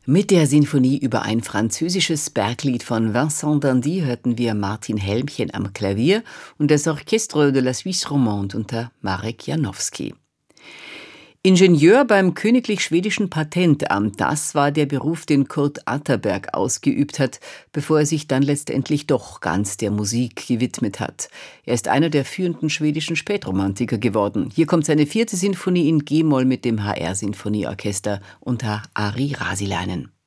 Mit der Sinfonie über ein französisches Berglied von Vincent d'Indy hörten wir Martin Helmchen am Klavier und das Orchestre de la Suisse Romande unter Marek Janowski. Ingenieur beim Königlich Schwedischen Patentamt, das war der Beruf, den Kurt Atterberg ausgeübt hat, bevor er sich dann letztendlich doch ganz der Musik gewidmet hat. Er ist einer der führenden schwedischen Spätromantiker geworden. Hier kommt seine 4. Sinfonie in G-Moll mit dem HR-Sinfonieorchester unter Ari Rasilainen.